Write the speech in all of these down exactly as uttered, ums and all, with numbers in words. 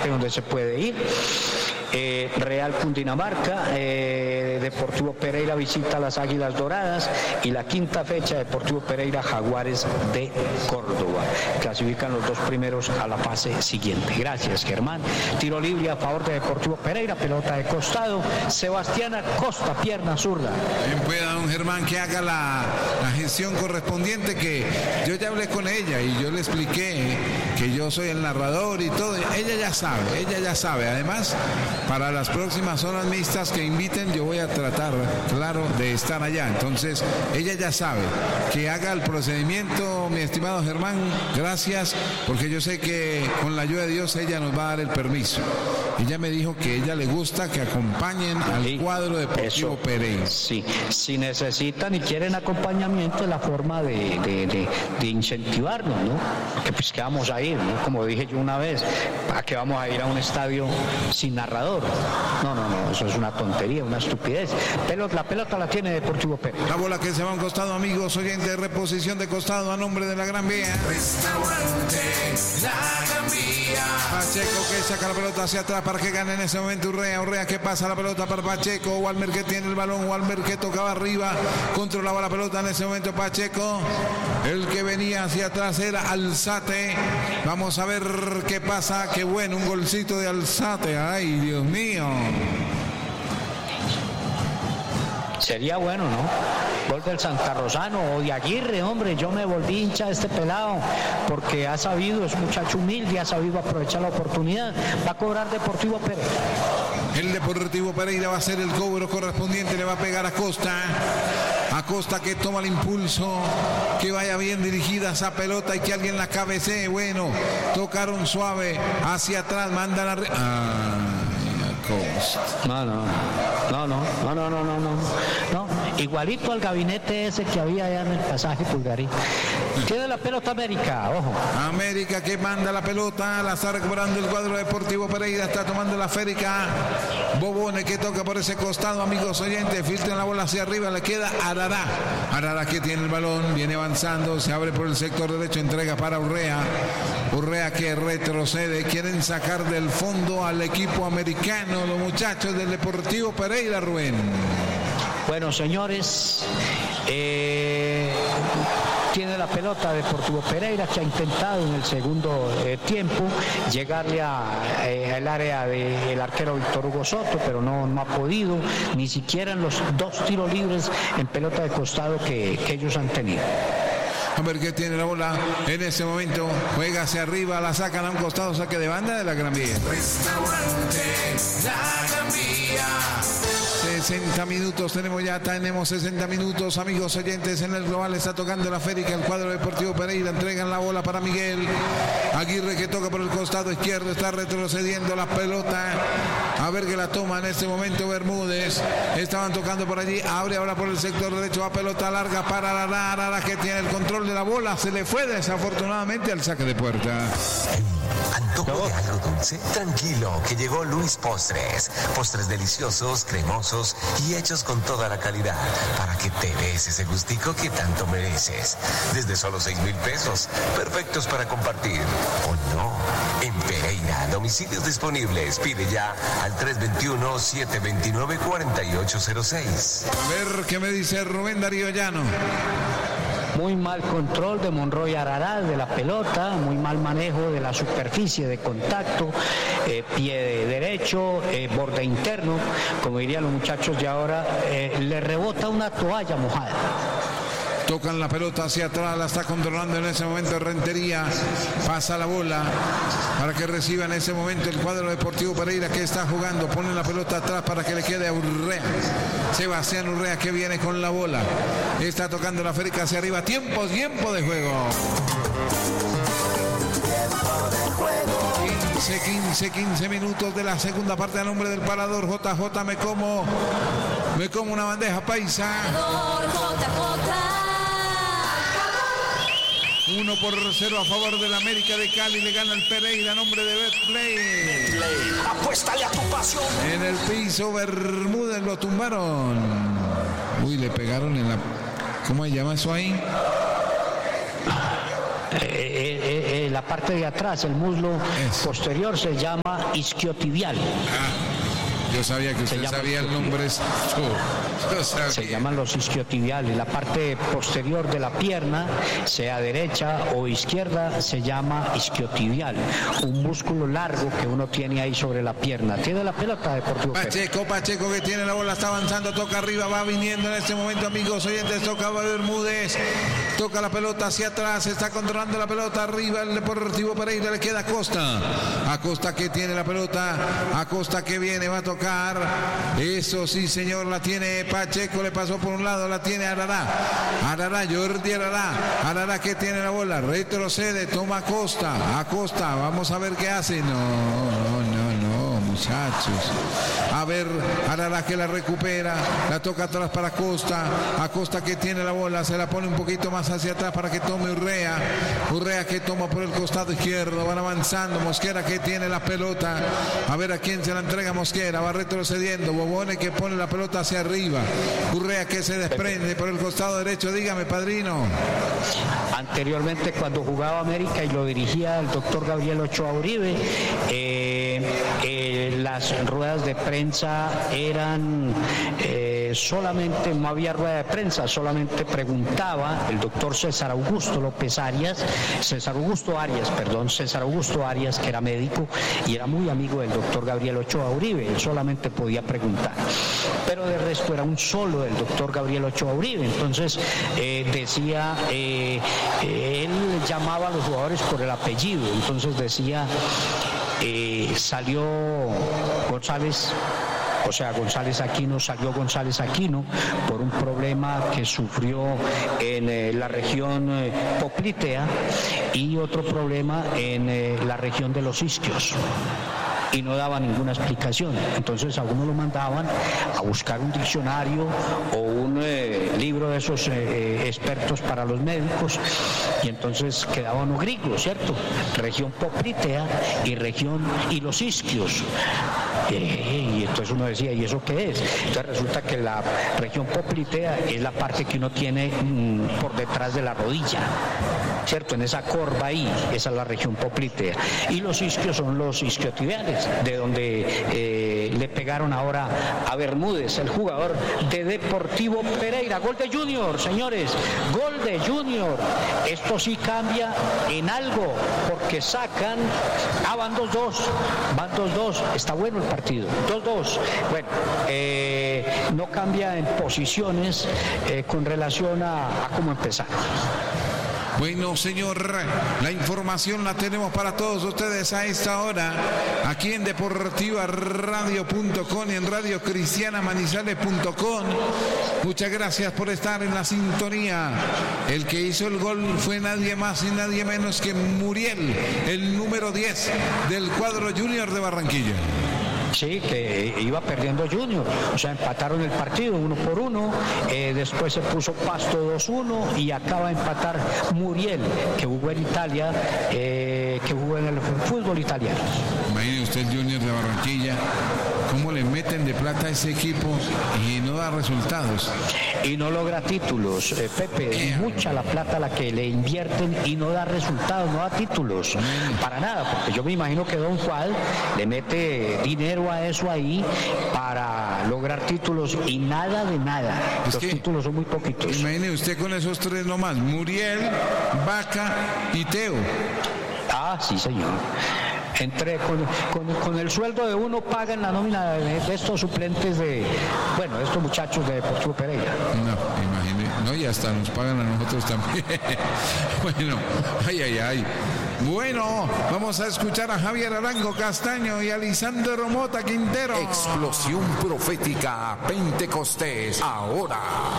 parte donde se puede ir. Eh, Real Cundinamarca, eh, Deportivo Pereira visita a las Águilas Doradas y la quinta fecha Deportivo Pereira Jaguares de Córdoba. Clasifican los dos primeros a la fase siguiente. Gracias, Germán. Tiro libre a favor de Deportivo Pereira, pelota de costado. Sebastián Acosta, pierna zurda. Bien pueda don Germán que haga la, la gestión correspondiente, que yo ya hablé con ella y yo le expliqué que yo soy el narrador y todo. Ella ya sabe, ella ya sabe. Además, para las próximas zonas mixtas que inviten, yo voy a tratar, claro, de estar allá. Entonces, ella ya sabe que haga el procedimiento, mi estimado Germán. Gracias, porque yo sé que con la ayuda de Dios ella nos va a dar el permiso. Ella me dijo que a ella le gusta que acompañen al sí, cuadro Deportivo Pereira. Sí, si necesitan y quieren acompañamiento, es la forma de, de, de, de incentivarnos, ¿no? Que pues que vamos a ir, ¿no? Como dije yo una vez, ¿para qué vamos a ir a un estadio sin narrador? No, no, no, eso es una tontería, una estupidez. Pelota, la pelota la tiene Deportivo Pereira. La bola que se va a un costado, amigos oyentes, reposición de costado a nombre de la Gran Vía. Restaurante La Gran Vía. Pacheco que saca la pelota hacia atrás para que gane en ese momento Urrea. Urrea que pasa la pelota para Pacheco. Walmer que tiene el balón. Walmer que tocaba arriba. Controlaba la pelota en ese momento Pacheco. El que venía hacia atrás era Alzate. Vamos a ver qué pasa. Qué bueno, un golcito de Alzate. Ay, Dios mío. Sería bueno, ¿no? Gol del Santarrosano o de Aguirre, hombre. Yo me volví hincha de este pelado porque ha sabido, es muchacho humilde, ha sabido aprovechar la oportunidad. Va a cobrar Deportivo Pereira. El Deportivo Pereira va a hacer el cobro correspondiente, le va a pegar a Costa. Acosta que toma el impulso, que vaya bien dirigida esa pelota y que alguien la cabecee. Bueno, tocaron suave hacia atrás, mandan a... Re... Ah. No, no, no, no, no, no, no, no, no, no, igualito al gabinete ese que había allá en el pasaje Pulgarí. Tiene la pelota América, ojo. América que manda la pelota, la está recuperando el cuadro Deportivo Pereira, está tomando la férica. Bobone que toca por ese costado, amigos oyentes, filtran la bola hacia arriba, le queda Arará. Arará que tiene el balón, viene avanzando, se abre por el sector derecho, entrega para Urrea. Urrea que retrocede, quieren sacar del fondo al equipo americano, los muchachos del Deportivo Pereira, Rubén. Bueno, señores, eh, tiene la pelota Deportivo Pereira, que ha intentado en el segundo eh, tiempo llegarle a, eh, al área del arquero Víctor Hugo Soto, pero no, no ha podido, ni siquiera en los dos tiros libres en pelota de costado que, que ellos han tenido. A ver qué tiene la bola en ese momento. Juega hacia arriba, la sacan a un costado, saque de banda de la Gran Vía. Restaurante La Gran Vía. sesenta minutos, tenemos ya, tenemos sesenta minutos, amigos oyentes, en el global está tocando la férica, el cuadro Deportivo Pereira, entregan la bola para Miguel Aguirre que toca por el costado izquierdo, está retrocediendo la pelota, a ver que la toma en este momento Bermúdez, estaban tocando por allí, abre ahora por el sector derecho, va pelota larga para Arara, Arara que tiene el control de la bola, se le fue desafortunadamente al saque de puerta. ¿Antojo de algo dulce? Tranquilo, que llegó Luis Postres. Postres deliciosos, cremosos y hechos con toda la calidad para que te des ese gustico que tanto mereces. Desde solo seis mil pesos, perfectos para compartir. ¿O no? En Pereira, domicilios disponibles. Pide ya al tres dos uno, siete dos nueve, cuatro ocho cero seis. A ver qué me dice Rubén Darío Llano. Muy mal control de Monroy Arará de la pelota, muy mal manejo de la superficie de contacto, eh, pie de derecho, eh, borde interno, como dirían los muchachos de ahora, eh, le rebota una toalla mojada. Tocan la pelota hacia atrás, la está controlando en ese momento Rentería, pasa la bola para que reciba en ese momento el cuadro Deportivo Pereira que está jugando, pone la pelota atrás para que le quede a Urrea, Sebastián Urrea que viene con la bola, está tocando la férica hacia arriba, tiempo, tiempo de juego. quince, quince, quince minutos de la segunda parte a nombre del parador J J, me como, me como una bandeja paisa. Uno por cero a favor del América de Cali, le gana el Pereira a nombre de Betplay. Betplay, apuéstale a tu pasión. En el piso Bermúdez lo tumbaron. Uy, le pegaron en la... ¿Cómo se llama eso ahí? Eh, eh, eh, la parte de atrás, el muslo Eso. posterior, se llama isquiotibial. Yo sabía que usted sabía el nombre. Yo sabía. Se llaman los isquiotibiales. La parte posterior de la pierna, sea derecha o izquierda, se llama isquiotibial. Un músculo largo que uno tiene ahí sobre la pierna. Tiene la pelota, Deportivo Pereira. Pacheco, Pacheco que tiene la bola, está avanzando, toca arriba, va viniendo en este momento, amigos oyentes, toca Bermúdez, toca la pelota hacia atrás, está controlando la pelota arriba, el Deportivo Pereira, le queda Acosta. Acosta que tiene la pelota, Acosta que viene, va a tocar. Eso sí, señor, la tiene Pacheco, le pasó por un lado, la tiene Arará. Arará, Jordi Arará. Arará que tiene la bola, retrocede, toma Acosta. Acosta, vamos a ver qué hace. No, no, no, no, muchachos. A ver, Arará que la recupera, la toca atrás para Acosta. Acosta que tiene la bola, se la pone un poquito más hacia atrás para que tome Urrea. Urrea que toma por el costado izquierdo, van avanzando. Mosquera que tiene la pelota. A ver a quién se la entrega Mosquera, va retrocediendo. Bobone que pone la pelota hacia arriba. Urrea que se desprende por el costado derecho. Dígame, padrino. Anteriormente, cuando jugaba América y lo dirigía el doctor Gabriel Ochoa Uribe, eh, eh, las ruedas de prensa eran eh, solamente, no había rueda de prensa, solamente preguntaba el doctor César Augusto López Arias, César Augusto Arias, perdón, César Augusto Arias, que era médico y era muy amigo del doctor Gabriel Ochoa Uribe, él solamente podía preguntar. Pero de resto era un solo del doctor Gabriel Ochoa Uribe, entonces eh, decía, eh, eh, él llamaba a los jugadores por el apellido, entonces decía, eh, salió González, o sea, González Aquino, salió González Aquino por un problema que sufrió en eh, la región eh, poplitea y otro problema en eh, la región de los isquios. Y no daba ninguna explicación. Entonces a uno lo mandaban a buscar un diccionario o un eh, libro de esos eh, expertos para los médicos y entonces quedaba uno griego, ¿cierto? Región poplitea y región y los isquios. Eh, y entonces uno decía, ¿y eso qué es? Entonces resulta que la región poplitea es la parte que uno tiene mmm, por detrás de la rodilla, ¿cierto? En esa corva ahí, esa es la región poplitea. Y los isquios son los isquiotibiales, de donde eh, le pegaron ahora a Bermúdez, el jugador de Deportivo Pereira. Gol de Junior, señores, gol de Junior. Esto sí cambia en algo, porque sacan, ah, van dos dos, van dos dos, está bueno el partido, dos dos. Bueno, eh, no cambia en posiciones eh, con relación a, a cómo empezar. Bueno, señor, la información la tenemos para todos ustedes a esta hora, aquí en deportiva radio punto com y en radio cristiana manizales punto com. Muchas gracias por estar en la sintonía. El que hizo el gol fue nadie más y nadie menos que Muriel, el número diez del cuadro Junior de Barranquilla. Sí, que iba perdiendo Junior, o sea, empataron el partido uno por uno, eh, después se puso Pasto dos uno y acaba de empatar Muriel, que jugó en Italia, eh, que jugó en el fútbol italiano. Imagine usted el Junior de Barranquilla, cómo le meten de plata a ese equipo y no da resultados. Y no logra títulos, eh, Pepe, es eh, mucha la plata la que le invierten y no da resultados, no da títulos, para nada, porque yo me imagino que Don Juan le mete dinero a eso ahí para lograr títulos y nada de nada. Es Los que, títulos son muy poquitos. Imagine usted con esos tres nomás, Muriel, Vaca y Teo. Ah, sí, señor. Entre con, con, con el sueldo de uno pagan la nómina de, de estos suplentes de, bueno, de estos muchachos de Deportivo Pereira. No, imagínate, no, y hasta nos pagan a nosotros también. Bueno, ay, ay, ay. Bueno, vamos a escuchar a Javier Arango Castaño y a Lisandro Mota Quintero. Explosión profética Pentecostés ahora.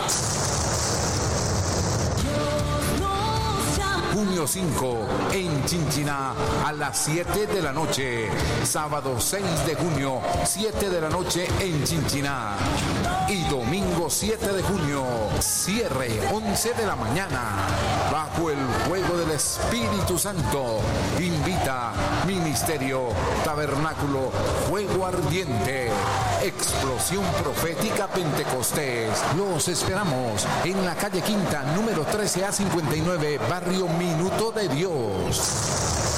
Junio cinco en Chinchiná a las siete de la noche. Sábado seis de junio, siete de la noche en Chinchiná. Y domingo siete de junio, cierre once de la mañana. Bajo el fuego del Espíritu Santo. Invita Ministerio Tabernáculo Fuego Ardiente. Explosión profética Pentecostés. Los esperamos en la calle Quinta, número trece A cincuenta y nueve, barrio Minuto de Dios.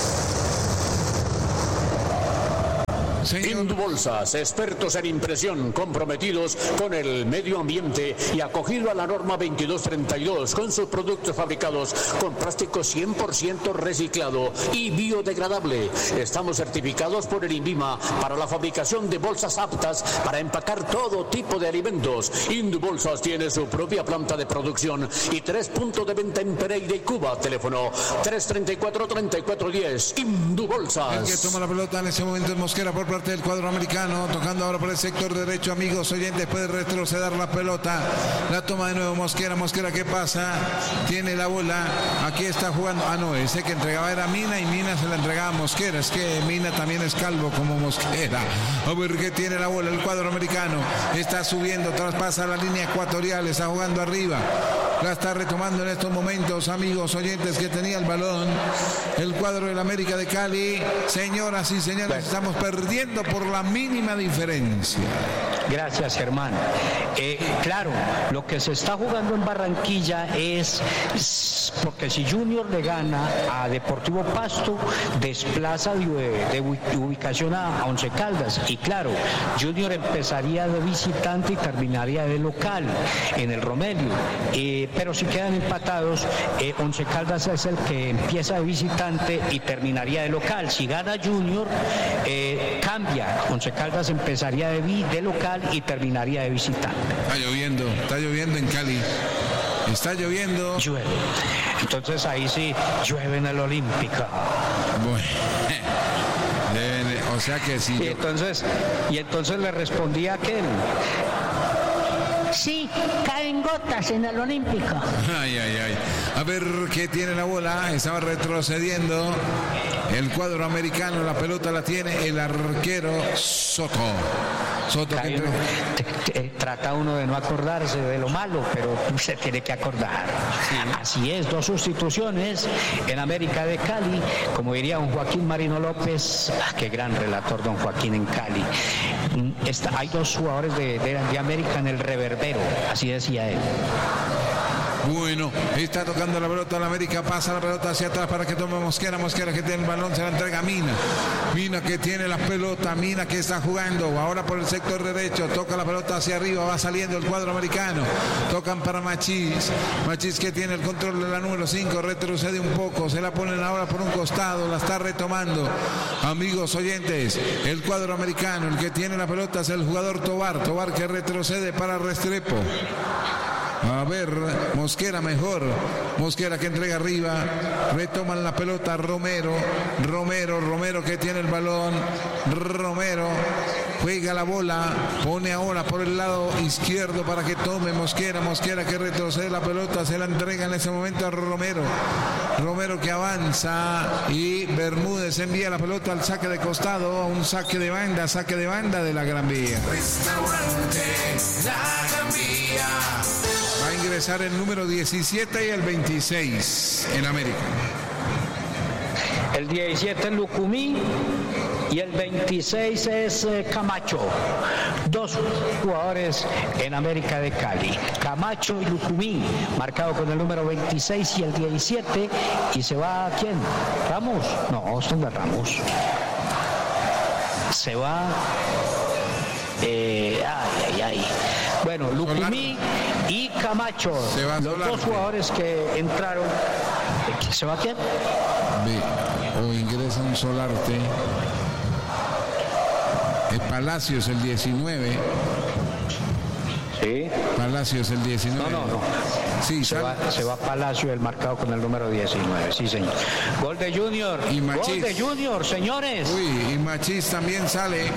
Señor. Indubolsas, expertos en impresión, comprometidos con el medio ambiente y acogido a la norma veintidós treinta y dos con sus productos fabricados con plástico cien por ciento reciclado y biodegradable. Estamos certificados por el INVIMA para la fabricación de bolsas aptas para empacar todo tipo de alimentos. Indubolsas tiene su propia planta de producción y tres puntos de venta en Pereira y Cuba. Teléfono tres treinta y cuatro, treinta y cuatro diez. Indubolsas. El que toma la pelota en ese momento es Mosquera por parte del cuadro americano, tocando ahora por el sector derecho, amigos oyentes, puede retroceder la pelota, la toma de nuevo Mosquera, Mosquera, ¿qué pasa? Tiene la bola, aquí está jugando, ah no, ese que entregaba era Mina y Mina se la entregaba a Mosquera, es que Mina también es calvo como Mosquera. A ver qué tiene la bola el cuadro americano, está subiendo, traspasa la línea ecuatorial, está jugando arriba, la está retomando en estos momentos, amigos oyentes, que tenía el balón el cuadro del América de Cali. Señoras y señores, bueno, estamos perdiendo por la mínima diferencia. Gracias, Germán. Eh, claro, lo que se está jugando en Barranquilla es porque si Junior le gana a Deportivo Pasto, desplaza de, de ubicación a, a Once Caldas. Y claro, Junior empezaría de visitante y terminaría de local en el Romelio. Eh, pero si quedan empatados, eh, Once Caldas es el que empieza de visitante y terminaría de local. Si gana Junior, eh, cambia. Once Caldas empezaría de, de local y terminaría de visitante. Está lloviendo, está lloviendo en Cali. Está lloviendo. Llueve. Entonces ahí sí, llueve en el Olímpico. Bueno. O sea que sí. Y entonces, y entonces le respondía aquel. Sí, caen gotas en el Olímpico. Ay, ay, ay. A ver qué tiene la bola. Estaba retrocediendo el cuadro americano. La pelota la tiene el arquero Soto. Soto que uno, te, te, trata uno de no acordarse de lo malo, pero se tiene que acordar. Sí. Así es, dos sustituciones en América de Cali. Como diría don Joaquín Marino López, ah, qué gran relator don Joaquín en Cali. Está, hay dos jugadores de, de, de América en el reverbero, así decía él. Bueno, está tocando la pelota, la América pasa la pelota hacia atrás para que tome Mosquera, Mosquera que tiene el balón, se la entrega a Mina, Mina que tiene la pelota, Mina que está jugando, ahora por el sector derecho, toca la pelota hacia arriba, va saliendo el cuadro americano, tocan para Machís, Machís que tiene el control de la número cinco, retrocede un poco, se la ponen ahora por un costado, la está retomando, amigos oyentes, el cuadro americano, el que tiene la pelota es el jugador Tobar, Tobar que retrocede para Restrepo. A ver, Mosquera mejor, Mosquera que entrega arriba, retoman la pelota Romero, Romero, Romero que tiene el balón, Romero, juega la bola, pone ahora por el lado izquierdo para que tome Mosquera, Mosquera que retrocede la pelota, se la entrega en ese momento a Romero, Romero que avanza y Bermúdez envía la pelota al saque de costado, a un saque de banda, saque de banda de la Gran Vía. Restaurante La Gran Vía. Va a ingresar el número diecisiete y el veintiséis en América. El diecisiete es Lucumí y el veintiséis es eh, Camacho. Dos jugadores en América de Cali. Camacho y Lucumí, marcado con el número veintiséis y el diecisiete. ¿Y se va a quién? ¿Ramos? No, Austin de Ramos. Se va... Eh, ay, ay, ay. Bueno, Lucumí y Camacho, los Solarte. Dos jugadores que entraron. ¿Se va a quién? Ve, o ingresa un Solarte. El Palacios el diecinueve. Sí. Palacios el diecinueve. No, no, no. Sí, se, va, se va Palacio, el marcado con el número diecinueve. Sí, señor. Gol de Junior. Y Machís. Gol de Junior, señores. Uy, y Machís también sale.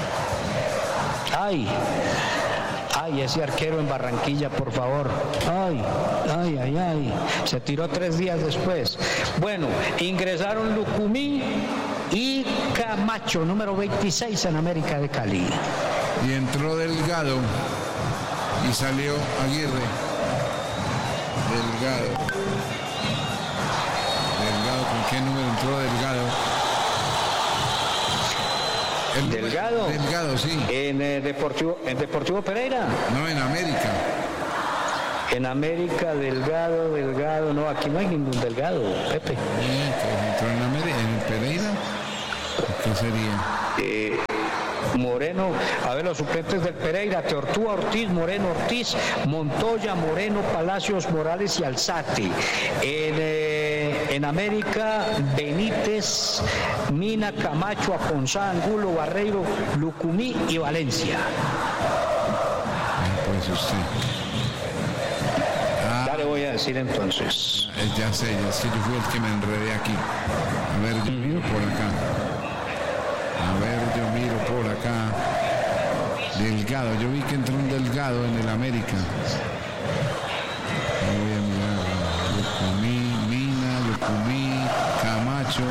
Ay. Ay, ese arquero en Barranquilla, por favor. Ay, ay, ay, ay. Se tiró tres días después. Bueno, ingresaron Lucumí y Camacho, número veintiséis en América de Cali. Y entró Delgado y salió Aguirre. Delgado. Delgado, ¿con qué número entró Delgado? El Delgado. Delgado, sí. En eh, Deportivo, en Deportivo Pereira. No, en América. En América, Delgado, Delgado. No, aquí no hay ningún Delgado, Pepe. Sí, entró en América, en Pereira. ¿Qué sería? Eh, Moreno, a ver los suplentes del Pereira, Teortúa, Ortiz, Moreno, Ortiz, Montoya, Moreno, Palacios, Morales y Alzate. En, eh, en América, Benítez, Mina, Camacho, Aponzá, Angulo, Barreiro, Lucumí y Valencia. Pues usted. Ah, ya le voy a decir entonces. Ya sé, ya sé, yo fui el que me enredé aquí. A ver, yo miro por acá. A ver, yo miro por acá. Delgado, yo vi que entró un Delgado en el América. Voy a mirar. Lucumí, Mina, Lucumí, Camacho.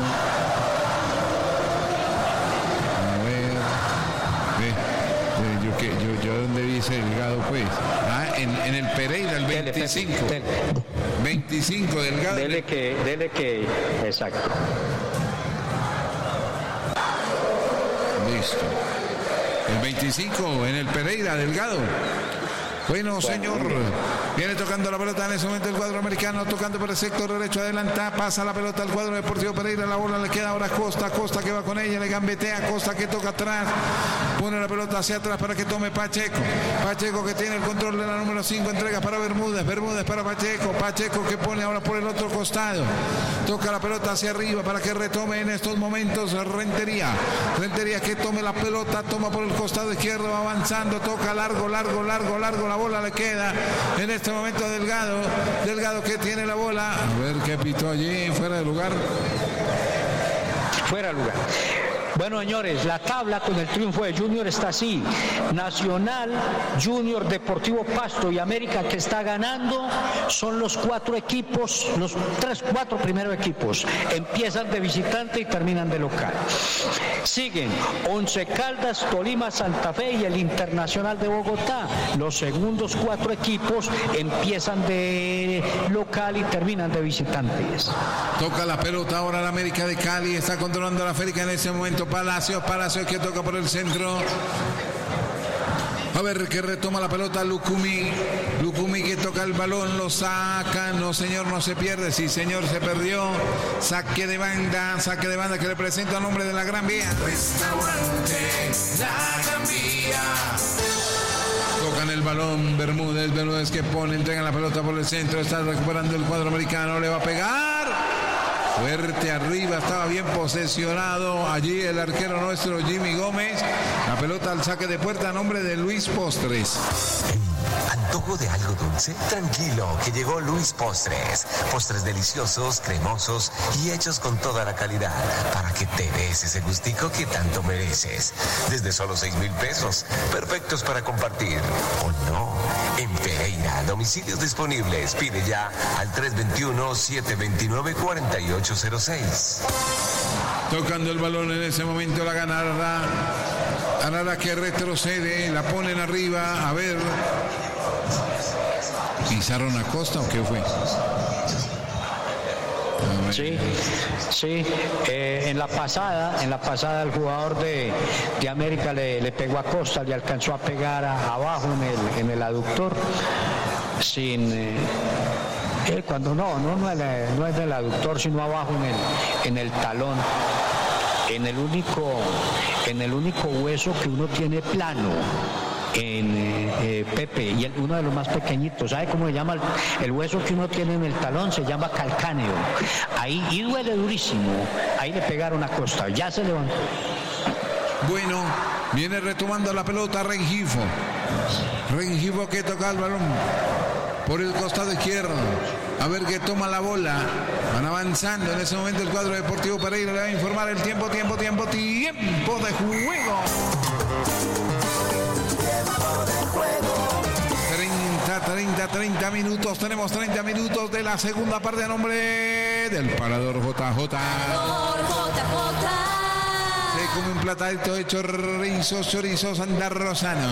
A ver. Ve. Yo, que, yo, yo dónde vi ese Delgado, pues. Ah, en, en el Pereira, el veinticinco. Dele, dele. veinticinco Delgado. Dele que, dele que, exacto. Listo. El veinticinco en el Pereira, Delgado. Bueno, señor, viene tocando la pelota en ese momento el cuadro americano, tocando por el sector derecho, adelanta, pasa la pelota al cuadro deportivo Pereira, la bola le queda ahora a Costa, Costa que va con ella, le gambetea, Costa que toca atrás, pone la pelota hacia atrás para que tome Pacheco, Pacheco que tiene el control de la número cinco, entrega para Bermúdez, Bermúdez para Pacheco, Pacheco que pone ahora por el otro costado, toca la pelota hacia arriba para que retome en estos momentos Rentería, Rentería que tome la pelota, toma por el costado izquierdo, va avanzando, toca largo, largo, largo, largo, la bola le queda en este momento a Delgado, Delgado que tiene la bola, a ver qué pitó allí, fuera de lugar. Fuera de lugar. Bueno, señores, la tabla con el triunfo de Junior está así. Nacional, Junior, Deportivo Pasto y América que está ganando son los cuatro equipos, los tres, cuatro primeros equipos. Empiezan de visitante y terminan de local. Siguen Once Caldas, Tolima, Santa Fe y el Internacional de Bogotá. Los segundos cuatro equipos empiezan de local y terminan de visitantes. Toca la pelota ahora la América de Cali, está controlando la América en ese momento. Palacios, Palacios que toca por el centro. A ver que retoma la pelota Lucumí. Lucumí que toca el balón, lo saca. No, señor, no se pierde. Sí, señor, se perdió. Saque de banda, saque de banda que le presento a nombre de la Gran Vía. Restaurante La Gran Vía. Tocan el balón Bermúdez, Bermúdez que pone, entrega la pelota por el centro. Está recuperando el cuadro americano, le va a pegar. Fuerte arriba, estaba bien posesionado allí el arquero nuestro Jimmy Gómez. La pelota al saque de puerta a nombre de Luis Postres. ¿Antojo de algo dulce? Tranquilo, que llegó Luis Postres. Postres deliciosos, cremosos y hechos con toda la calidad para que te des ese gustico que tanto mereces. Desde solo seis mil pesos, perfectos para compartir. ¿O no? En Pereira, domicilios disponibles. Pide ya al tres dos uno, siete dos nueve, cuatro ocho cero seis. Tocando el balón en ese momento la gana Arara. Arara que retrocede, la ponen arriba, a ver. ¿Pisaron a Costa o qué fue? Sí, sí. Eh, en la pasada, en la pasada el jugador de, de América le, le pegó a Costa, le alcanzó a pegar a, abajo en el, en el aductor, sin eh, eh, cuando no, no, no, es, no es del aductor, sino abajo en el, en el talón. En el único, en el único hueso que uno tiene plano en eh, eh, Pepe, y el, uno de los más pequeñitos, ¿sabe cómo se llama? El, el hueso que uno tiene en el talón se llama calcáneo. Ahí, y duele durísimo. Ahí le pegaron a Costa, ya se levantó. Bueno, viene retomando la pelota Rengifo. Rengifo que toca el balón por el costado izquierdo. A ver que toma la bola. Van avanzando en ese momento el cuadro deportivo Pereira. Le va a informar el tiempo, tiempo, tiempo, tiempo de juego. treinta, treinta, treinta minutos. Tenemos treinta minutos de la segunda parte a nombre del Parador J J. Se come un platadito de chorizo, chorizo Santa Rosano.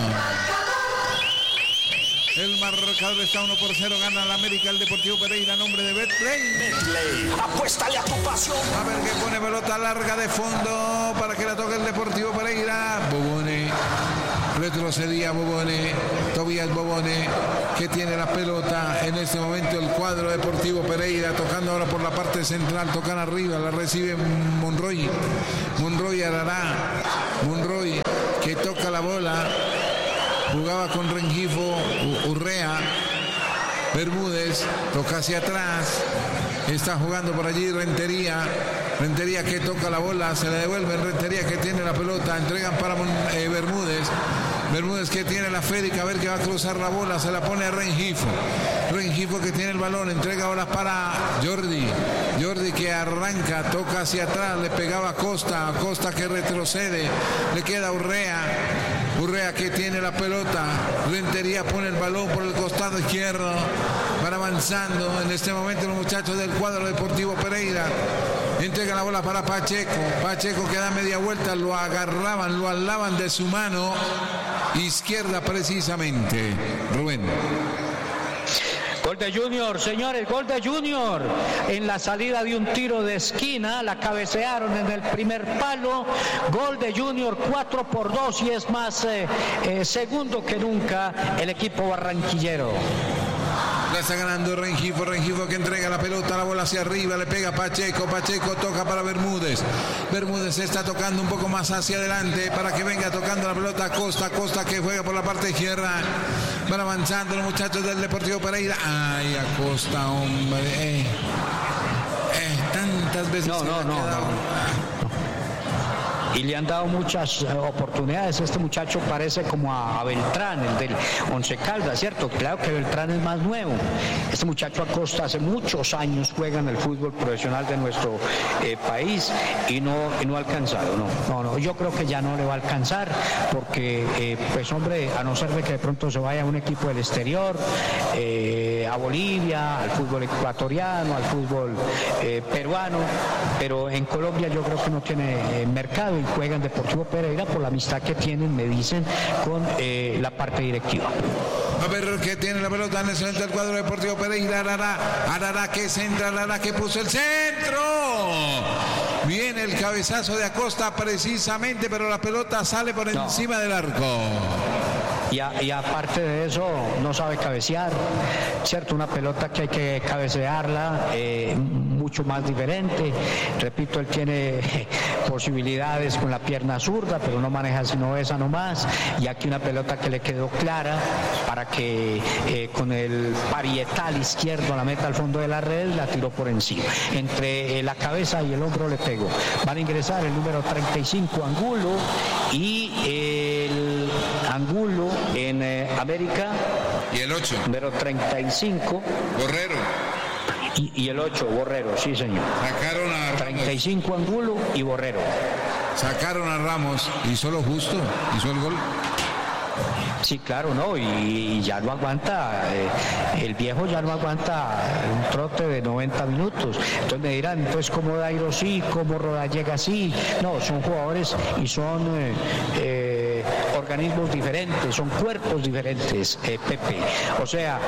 El marcador está uno por cero, gana la América, el Deportivo Pereira, nombre de Betplay. Betplay, apuéstale a tu pasión. A ver que pone pelota larga de fondo para que la toque el Deportivo Pereira. Bobone, retrocedía Bobone, Tobías Bobone, que tiene la pelota en este momento el cuadro Deportivo Pereira, tocando ahora por la parte central, tocan arriba, la recibe Monroy. Monroy Arará, Monroy que toca la bola. Jugaba con Rengifo, Urrea. Bermúdez toca hacia atrás. Está jugando por allí Rentería. Rentería que toca la bola, se la devuelve. Rentería que tiene la pelota, entregan para eh, Bermúdez. Bermúdez que tiene la Férica, a ver que va a cruzar la bola, se la pone a Rengifo. Rengifo que tiene el balón, entrega bolas para Jordi. Jordi que arranca, toca hacia atrás, le pegaba a Costa. Costa que retrocede, le queda Urrea. Urrea que tiene la pelota. Rentería pone el balón por el costado izquierdo. Van avanzando en este momento los muchachos del cuadro Deportivo Pereira. Entrega la bola para Pacheco. Pacheco que da media vuelta, lo agarraban, lo alaban de su mano izquierda precisamente. Rubén. Gol de Junior, señores, gol de Junior. En la salida de un tiro de esquina, la cabecearon en el primer palo. Gol de Junior, cuatro por dos, y es más eh, eh, segundo que nunca el equipo barranquillero. La está ganando Rengifo, Rengifo que entrega la pelota, la bola hacia arriba, le pega Pacheco, Pacheco toca para Bermúdez. Bermúdez está tocando un poco más hacia adelante para que venga tocando la pelota a Costa, Costa que juega por la parte izquierda. Van avanzando los muchachos del Deportivo Pereira. Ay, Acosta, hombre. Eh, eh, tantas veces no, se no, le ha no, quedado. no. Y le han dado muchas oportunidades. Este muchacho parece como a, a Beltrán, el del Once Caldas, ¿cierto? Claro que Beltrán es más nuevo. Este muchacho Acosta hace muchos años juega en el fútbol profesional de nuestro eh, país y no, y no ha alcanzado, no, no, no. Yo creo que ya no le va a alcanzar porque, eh, pues hombre, a no ser de que de pronto se vaya a un equipo del exterior, eh, a Bolivia, al fútbol ecuatoriano, al fútbol eh, peruano, pero en Colombia yo creo que no tiene eh, mercado. Y juega en Deportivo Pereira por la amistad que tienen, me dicen, con eh, la parte directiva. A ver que tiene la pelota en el centro del cuadro Deportivo Pereira. Arará, Arará que centra, Arará que puso el centro. Viene el cabezazo de Acosta precisamente, pero la pelota sale por no. encima del arco. Y, a, y aparte de eso, no sabe cabecear, ¿cierto? Una pelota que hay que cabecearla, eh, mucho más diferente. Repito, él tiene posibilidades con la pierna zurda, pero no maneja sino esa nomás. Y aquí una pelota que le quedó clara para que eh, con el parietal izquierdo la meta al fondo de la red, la tiró por encima. Entre eh, la cabeza y el hombro le pegó. Van a ingresar el número treinta y cinco, Angulo, y el Angulo en eh, América. Y el ocho. Número treinta y cinco. Borrero. Y, y el ocho, Borrero, sí señor. Sacaron a treinta y cinco Angulo y Borrero. Sacaron a Ramos, hizo lo justo, hizo el gol. Sí, claro, ¿no? Y, y ya no aguanta, eh, el viejo ya no aguanta un trote de noventa minutos. Entonces me dirán, entonces cómo Dairo sí, cómo Rodallega sí. No, son jugadores y son eh, eh, organismos diferentes, son cuerpos diferentes, eh, Pepe. O sea,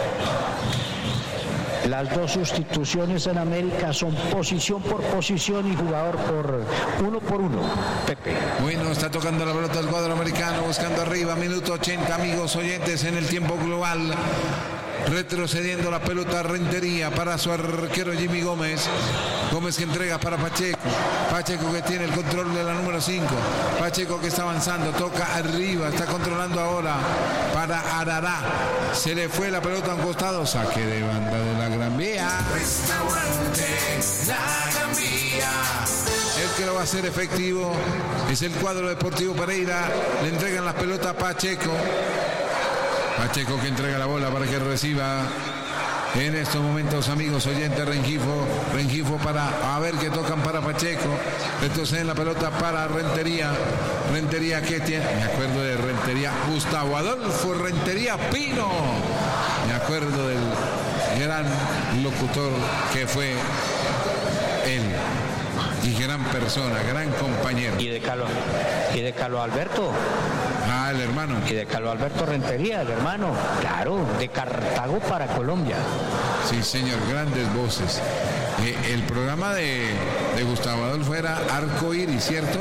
las dos sustituciones en América son posición por posición y jugador por uno por uno, Pepe. Bueno, está tocando la pelota del cuadro americano, buscando arriba, minuto ochenta, amigos oyentes, en el tiempo global. Retrocediendo la pelota Rentería para su arquero Jimmy Gómez. Gómez que entrega para Pacheco. Pacheco que tiene el control de la número cinco. Pacheco que está avanzando, toca arriba, está controlando ahora para Arará. Se le fue la pelota a un costado, saque de banda de la Gran Vía. Restaurante La Gran Vía. El que lo va a hacer efectivo es el cuadro Deportivo Pereira. Le entregan la pelota a Pacheco. Pacheco que entrega la bola para que reciba en estos momentos, amigos oyentes, Rengifo. Rengifo para, a ver que tocan para Pacheco. Retroceden la pelota para Rentería. Rentería que tiene, me acuerdo de Rentería, Gustavo Adolfo Rentería Pino. Me acuerdo del gran locutor que fue él. Y gran persona, gran compañero. Y de Carlos, y de Carlos Alberto. Ah, el hermano. Y de Carlos Alberto Rentería, el hermano. Claro, de Cartago para Colombia. Sí, señor, grandes voces. Eh, el programa de, de Gustavo Adolfo era Arco Iris, ¿cierto?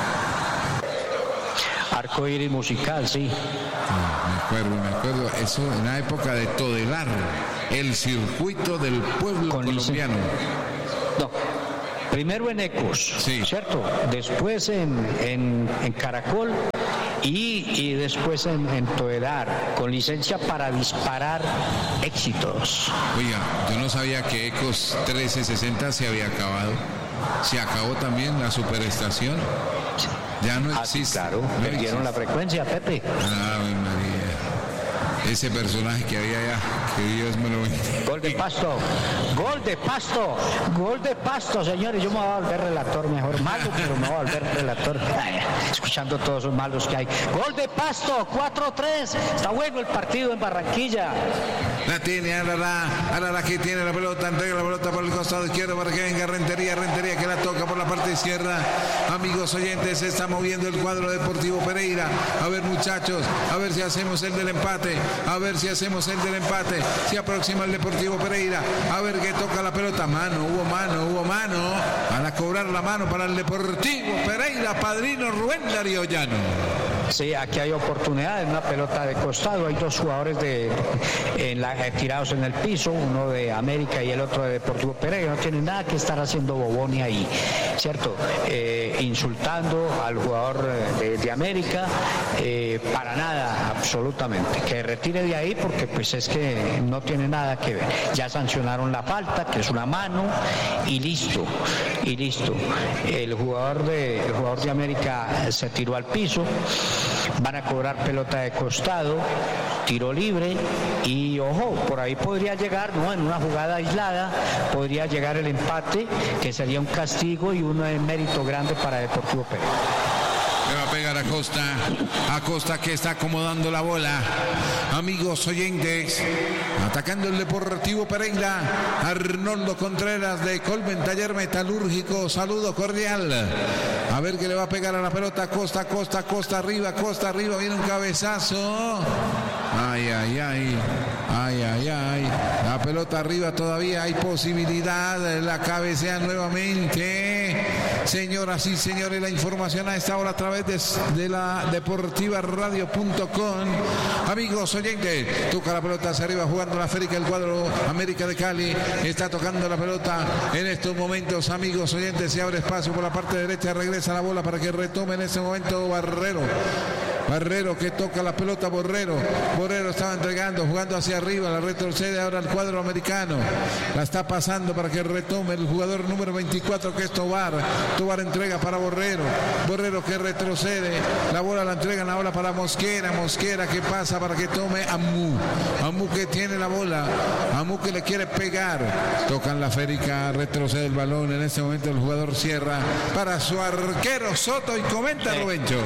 Arco Iris musical, sí. Ah, me acuerdo, me acuerdo. Eso en la época de Todelar, el circuito del pueblo Con colombiano. Lic- no. Primero en Ecos, sí. ¿cierto? Después en, en, en Caracol y, y después en, entoedar, con licencia para disparar éxitos. Oiga, yo no sabía que Ecos trece sesenta se había acabado. Se acabó también la superestación. Ya no existe. Ah, claro, no perdieron existe. la frecuencia, Pepe. Ave María. Ese personaje que había allá, que Dios me lo bendiga. Gol de Pasto, gol de Pasto, gol de Pasto, señores. Yo me voy a volver relator mejor, malo, pero me voy a volver relator. Ay, escuchando todos los malos que hay. Gol de Pasto, cuatro tres. Está bueno el partido en Barranquilla. La tiene Arara, Arara que tiene la pelota, entrega la pelota por el costado izquierdo para que venga Rentería, Rentería que la toca por la parte izquierda. Amigos oyentes, se está moviendo el cuadro Deportivo Pereira. A ver, muchachos, a ver si hacemos el del empate, a ver si hacemos el del empate. Se aproxima el Deportivo Pereira, a ver que toca la pelota. Mano, hubo mano, hubo mano. Van a cobrar la mano para el Deportivo Pereira, padrino Rubén Darío Llano. Sí, aquí hay oportunidades, una pelota de costado, hay dos jugadores de, en la, eh, tirados en el piso, uno de América y el otro de Deportivo Pereira, no tienen nada que estar haciendo Boboni ahí, ¿cierto? Eh, insultando al jugador de, de América, eh, para nada, absolutamente, que retire de ahí porque pues es que no tiene nada que ver, ya sancionaron la falta, que es una mano, y listo, y listo. El jugador de, el jugador de América se tiró al piso. Van a cobrar pelota de costado, tiro libre y ojo, por ahí podría llegar, no, en una jugada aislada, podría llegar el empate, que sería un castigo y un mérito grande para Deportivo Pereira. Le va a pegar Acosta, Acosta que está acomodando la bola. Amigos oyentes, atacando el Deportivo Pereira, Arnoldo Contreras de Colmen Taller Metalúrgico, saludo cordial. A ver que le va a pegar a la pelota, Costa, Costa, Costa arriba, Costa arriba, viene un cabezazo. Ay, ay, ay, ay, ay, ay. La pelota arriba todavía hay posibilidad, la cabecea nuevamente. Señoras y señores, la información a esta hora a través de, de la deportiva radio punto com. Amigos oyentes, toca la pelota hacia arriba jugando la Férica, el cuadro América de Cali. Está tocando la pelota en estos momentos, amigos oyentes, se abre espacio por la parte derecha, regresa la bola para que retome en este momento Barrero. Barrero que toca la pelota, Borrero. Borrero estaba entregando, jugando hacia arriba, la retrocede ahora al cuadro americano. La está pasando para que retome el jugador número veinticuatro que es Tobar. Tobar entrega para Borrero. Borrero que retrocede. La bola la entregan ahora para Mosquera. Mosquera que pasa para que tome Amu. Amu que tiene la bola. Amu que le quiere pegar. Tocan la Férica, retrocede el balón. En este momento el jugador cierra para su arquero Soto y comenta Rubencho.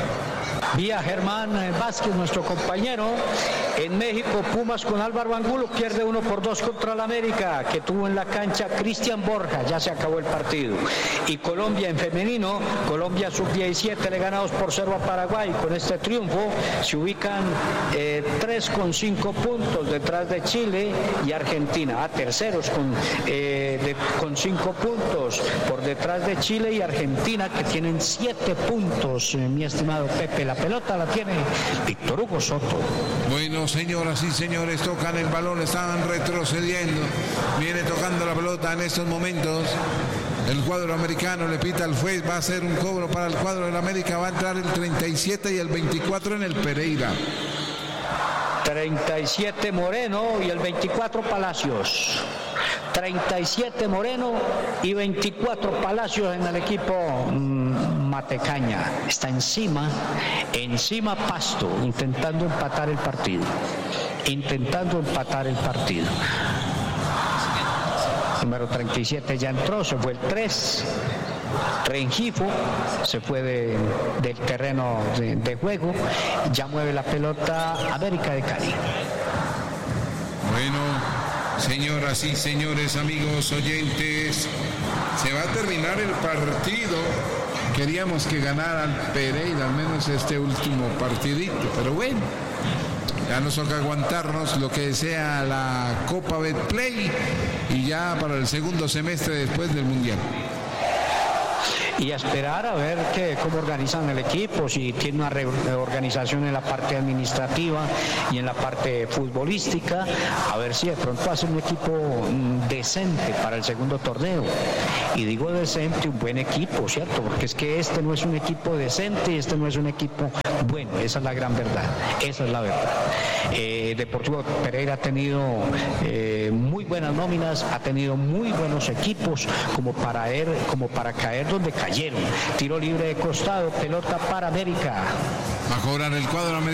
Vía Germán Vázquez, nuestro compañero. En México, Pumas con Álvaro Angulo pierde uno por dos contra el América, que tuvo en la cancha Cristian Borja. Ya se acabó el partido. Y Colombia en femenino, Colombia sub diecisiete le gana dos por cero a Paraguay. Con este triunfo se ubican eh, tres con cinco puntos detrás de Chile y Argentina. A terceros con, eh, de, con cinco puntos por detrás de Chile y Argentina, que tienen siete puntos, eh, mi estimado Pepe. La pelota la tiene Víctor Hugo Soto. Bueno, señoras y señores, tocan el balón, estaban retrocediendo. Viene tocando la pelota en estos momentos. El cuadro americano le pita al juez, va a hacer un cobro para el cuadro del América, va a entrar el treinta y siete y el veinticuatro en el Pereira. treinta y siete Moreno y el veinticuatro Palacios. treinta y siete Moreno y veinticuatro Palacios en el equipo mmm, Matecaña. Está encima, encima Pasto, intentando empatar el partido. Intentando empatar el partido. Número treinta y siete ya entró, se fue el tres. Rengifo se fue de, del terreno de, de juego. Ya mueve la pelota América de Cali. Bueno, señoras y señores, amigos oyentes, se va a terminar el partido. Queríamos que ganara el Pereira, al menos este último partidito, pero bueno, ya nos toca aguantarnos lo que sea la Copa Betplay y ya para el segundo semestre después del Mundial. y a esperar a ver que, cómo organizan el equipo, si tiene una reorganización en la parte administrativa y en la parte futbolística, a ver si de pronto hace un equipo decente para el segundo torneo. Y digo decente, un buen equipo, ¿cierto? Porque es que este no es un equipo decente y este no es un equipo bueno, esa es la gran verdad, esa es la verdad. Eh, Deportivo Pereira ha tenido eh, muy buenas nóminas, ha tenido muy buenos equipos como para, er, como para caer donde cayeron. Tiro libre de costado, pelota para América. Va a cobrar el cuadro americano.